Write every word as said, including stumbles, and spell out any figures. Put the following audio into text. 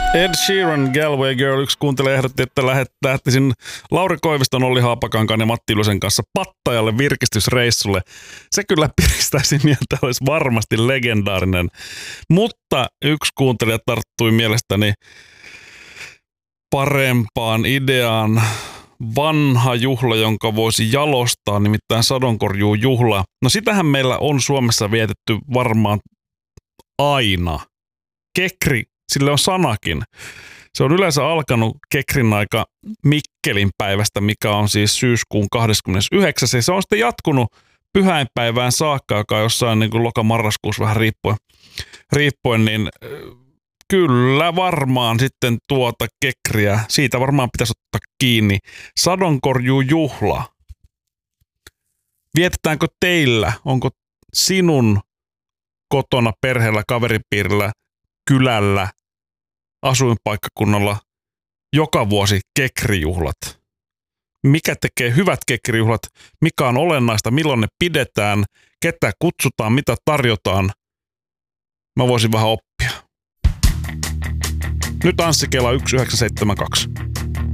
Ed Sheeran, Galway Girl. Yksi kuuntelija ehdotti, että lähtisin Lauri Koiviston, Olli Haapakankaan ja Matti Ylösen kanssa Pattajalle virkistysreissulle. Se kyllä piristäisi mieltä, olisi varmasti legendaarinen. Mutta yksi kuuntelija tarttui mielestäni parempaan ideaan. Vanha juhla, jonka voisi jalostaa, nimittäin sadonkorjuujuhla. No sitähän meillä on Suomessa vietetty varmaan aina. Kekri, sille on sanakin. Se on yleensä alkanut kekrin aika Mikkelin päivästä, mikä on siis syyskuun kahdeskymmenesyhdeksäs. Ja se on sitten jatkunut pyhäinpäivään saakka, joka on jossain niin kuin loka-marraskuussa vähän riippuen, riippuen, niin kyllä varmaan sitten tuota kekriä, siitä varmaan pitäisi ottaa kiinni. Sadonkorjuujuhla. Vietetäänkö teillä, onko sinun kotona, perheellä, kaveripiirillä, kylällä, asuinpaikkakunnalla joka vuosi kekrijuhlat? Mikä tekee hyvät kekrijuhlat? Mikä on olennaista? Milloin ne pidetään? Ketä kutsutaan? Mitä tarjotaan? Mä voisin vähän oppia. Nyt Anssi Kela yksi yhdeksän seitsemän kaksi.